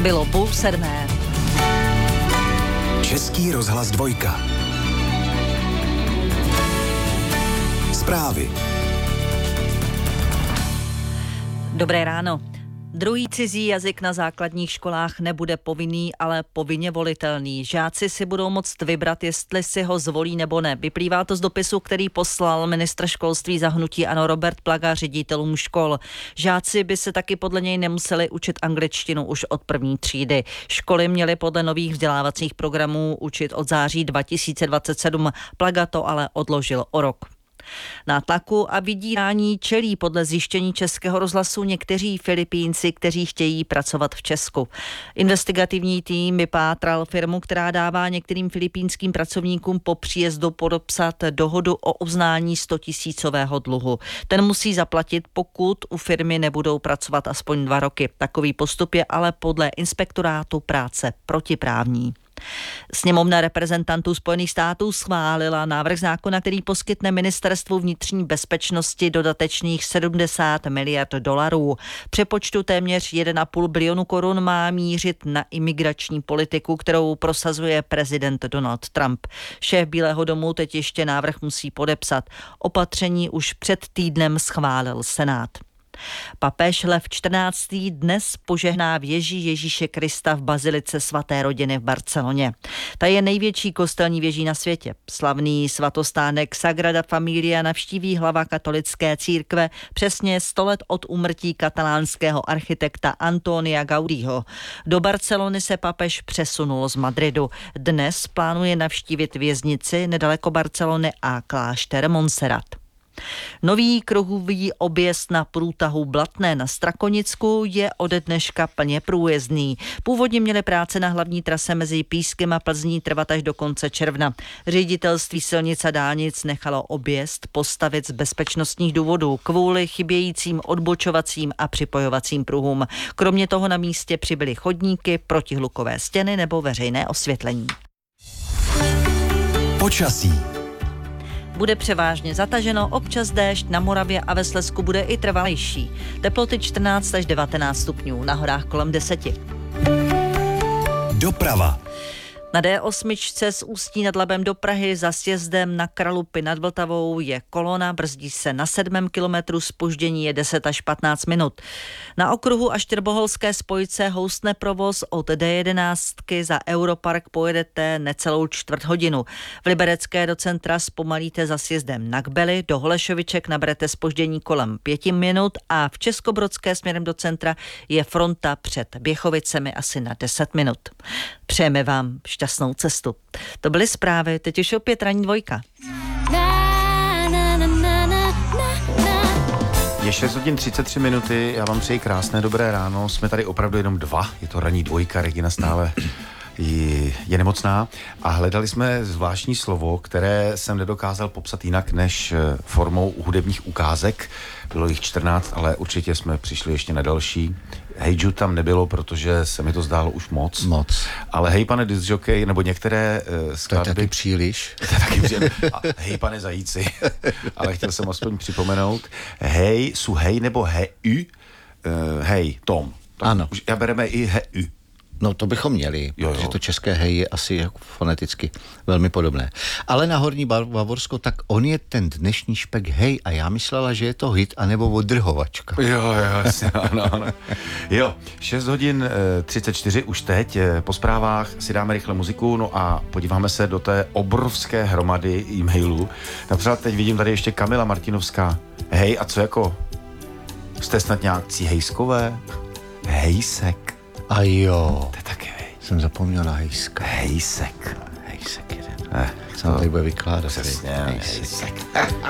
Bylo 6:30. Český rozhlas 2. Zprávy. Dobré ráno. Druhý cizí jazyk na základních školách nebude povinný, ale povinně volitelný. Žáci si budou moct vybrat, jestli si ho zvolí nebo ne. Vyplývá to z dopisu, který poslal ministr školství za hnutí ANO Robert Plaga ředitelům škol. Žáci by se taky podle něj nemuseli učit angličtinu už od první třídy. Školy měly podle nových vzdělávacích programů učit od září 2027. Plaga to ale odložil o rok. Nátlaku a vydírání čelí podle zjištění Českého rozhlasu někteří Filipínci, kteří chtějí pracovat v Česku. Investigativní tým vypátral firmu, která dává některým filipínským pracovníkům po příjezdu podepsat dohodu o uznání 100 000 dluhu. Ten musí zaplatit, pokud u firmy nebudou pracovat aspoň 2 roky. Takový postup je ale podle inspektorátu práce protiprávní. Sněmovna reprezentantů Spojených států schválila návrh zákona, který poskytne ministerstvu vnitřní bezpečnosti dodatečných $70 miliard. Přepočtu téměř 1,5 bilionu korun má mířit na imigrační politiku, kterou prosazuje prezident Donald Trump. Šéf Bílého domu teď ještě návrh musí podepsat. Opatření už před týdnem schválil Senát. Papež Lev XIV. Dnes požehná věži Ježíše Krista v bazilice svaté rodiny v Barceloně. Ta je největší kostelní věží na světě. Slavný svatostánek Sagrada Familia navštíví hlava katolické církve přesně 100 let od úmrtí katalánského architekta Antonia Gaudího. Do Barcelony se papež přesunul z Madridu. Dnes plánuje navštívit věznici nedaleko Barcelony a klášter Montserrat. Nový kruhový objezd na průtahu Blatné na Strakonicku je ode dneška plně průjezdný. Původně měly práce na hlavní trase mezi Pískem a Plzní trvat až do konce června. Ředitelství silnic a dálnic nechalo objezd postavit z bezpečnostních důvodů kvůli chybějícím odbočovacím a připojovacím pruhům. Kromě toho na místě přibyly chodníky, protihlukové stěny nebo veřejné osvětlení. Počasí. Bude převážně zataženo, občas déšť, na Moravě a ve Slezsku bude i trvalejší. Teploty 14 až 19 stupňů, na horách kolem 10. Doprava. Na D8 z Ústí nad Labem do Prahy za sjezdem na Kralupy nad Vltavou je kolona, brzdí se na 7. kilometru, zpoždění je 10 až 15 minut. Na okruhu a Štěrboholské spojce houstne provoz od D11 za Europark pojedete necelou 1/4 hodinu. V Liberecké do centra zpomalíte za sjezdem na Kbely, do Holešoviček naberete zpoždění kolem 5 minut a v Českobrodské směrem do centra je fronta před Běchovicemi asi na 10 minut. Přejeme vám šťastnou cestu. To byly zprávy, teď už opět ranní 2. Je 6 hodin 33 minuty, já vám přeji krásné dobré ráno, jsme tady opravdu jenom 2, je to ranní 2, Regina stále je nemocná a hledali jsme zvláštní slovo, které jsem nedokázal popsat jinak než formou hudebních ukázek. Bylo jich 14, ale určitě jsme přišli ještě na další. Hejju tam nebylo, protože se mi to zdálo už moc. Ale hej, pane discjockey, nebo některé skladby... To je taky příliš. To je taky příliš. A hej, pane zajíci. Ale chtěl jsem aspoň připomenout. Hej, hej nebo heju. Hej, Tom. Ano. Já bereme i heju. No to bychom měli, protože to české hej je asi jako foneticky velmi podobné. Ale na Horní Bavorsko, tak on je ten dnešní špek hej a já myslela, že je to hit anebo odrhovačka. Jo, jasně, ano. Jo, 6 hodin 34 už teď, po zprávách si dáme rychle muziku, no a podíváme se do té obrovské hromady e-mailů. Například teď vidím tady ještě Kamila Martinovská. Hej, a co jako? Jste snad nějakcí hejskové? Hejsek. A jo. To je taky hej. Jsem zapomněl na hejska. Hejsek. Hejsek jeden. Co tady bude vykládat? Přesně, hejsek.